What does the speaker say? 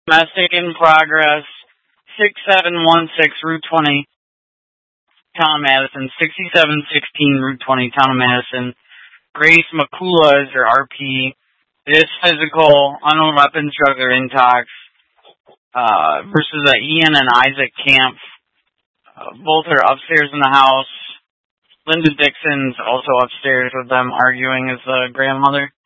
Domestic in progress. 6716 Route 20, Town of Madison. 6716 Route 20, Town of Madison. Grace Makula is your RP. It is physical, unknown weapons, drugs, or intox. Versus Ian and Isaac Camp. Both are upstairs in the house. Linda Dixon's also upstairs with them arguing as the grandmother.